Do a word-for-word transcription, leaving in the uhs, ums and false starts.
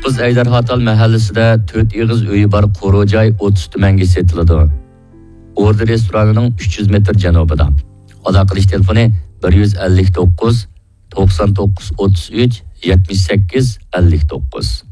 to'qqiz Aydarxatal mahallesida to'rt ig'iz uyi bor Qo'ro'joy o'ttiz tumanga setiladi. Orda restoranining uch yuz metr janubida. Aloqa qilish telefoni bir yuz ellik to'qqiz to'qson to'qqiz o'ttiz uch yetmish sakkiz ellik to'qqiz.